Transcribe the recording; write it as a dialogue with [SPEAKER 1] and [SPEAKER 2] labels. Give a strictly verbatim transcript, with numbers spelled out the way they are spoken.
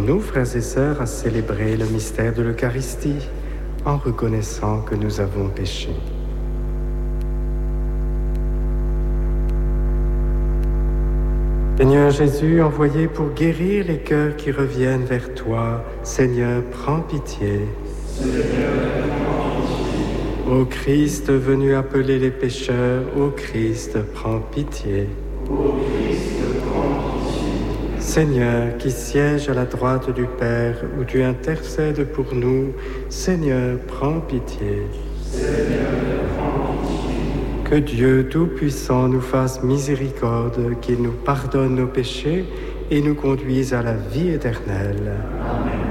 [SPEAKER 1] Disposons-nous, frères et sœurs, à célébrer le mystère de l'Eucharistie en reconnaissant que nous avons péché. Seigneur Jésus, envoyé pour guérir les cœurs qui reviennent vers toi, Seigneur, prends pitié.
[SPEAKER 2] Seigneur, prends pitié.
[SPEAKER 1] Ô Christ, venu appeler les pécheurs, ô Christ, prends pitié.
[SPEAKER 2] Ô Christ, prends pitié.
[SPEAKER 1] Seigneur, qui siège à la droite du Père, où tu intercèdes pour nous, Seigneur, prends pitié.
[SPEAKER 2] Seigneur, prends pitié.
[SPEAKER 1] Que Dieu Tout-Puissant nous fasse miséricorde, qu'il nous pardonne nos péchés et nous conduise à la vie éternelle.
[SPEAKER 2] Amen.